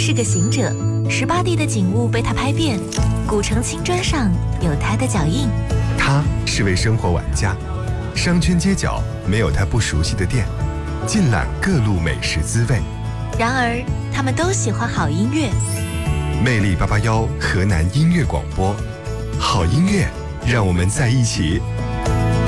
是个行者，18地的景物被他拍遍，古城青砖上有他的脚印。 他是位生活玩家，商圈街角没有他不熟悉的店，尽览各路美食滋味。 然而，他们都喜欢好音乐。 魅力881河南音乐广播，好音乐，让我们在一起。